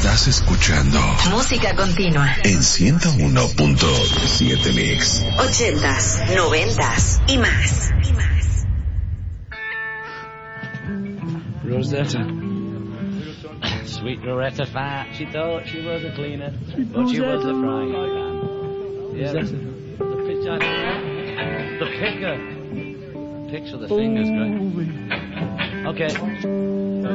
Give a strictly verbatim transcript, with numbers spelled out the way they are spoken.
Estás escuchando Música Continua en ciento uno punto siete Mix. Ochentas, noventas y más. Y más. Rosetta. Sweet Rosetta fat. She thought she was a cleaner, but she was a frying pan. Yeah, the, the picture. The picker. Picture the fingers, great. Okay.